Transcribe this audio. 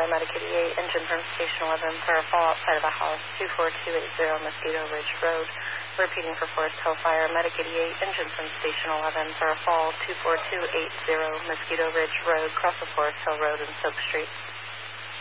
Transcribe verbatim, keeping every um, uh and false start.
Medic eighty-eight, engine from Station eleven for a fall outside of a house, two four two eight zero Mosquito Ridge Road. Repeating for Forest Hill Fire, Medic eighty-eight, engine from Station eleven for a fall, two four two eight zero Mosquito Ridge Road, cross of Forest Hill Road and Soap Street.